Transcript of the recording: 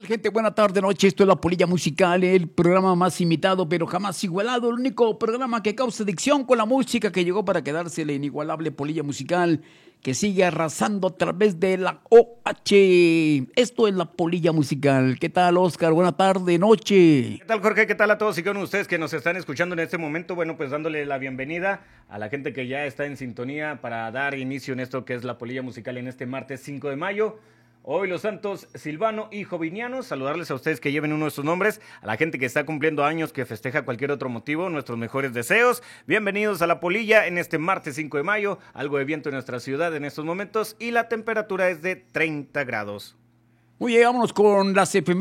Gente, buena tarde, noche. Esto es La Polilla Musical, el programa más imitado pero jamás igualado. El único programa que causa adicción con la música que llegó para quedarse, la inigualable Polilla Musical que sigue arrasando a través de la OH. Esto es La Polilla Musical. ¿Qué tal, Oscar? Buena tarde, noche. ¿Qué tal, Jorge? ¿Qué tal a todos y con ustedes que nos están escuchando en este momento? Bueno, pues dándole la bienvenida a la gente que ya está en sintonía para dar inicio en esto que es La Polilla Musical en este martes 5 de mayo. Hoy los santos Silvano y Joviniano, saludarles a ustedes que lleven uno de sus nombres, a la gente que está cumpliendo años, que festeja cualquier otro motivo, nuestros mejores deseos. Bienvenidos a La Polilla en este martes 5 de mayo, algo de viento en nuestra ciudad en estos momentos y la temperatura es de 30 grados. Muy bien, vámonos con las efemérides.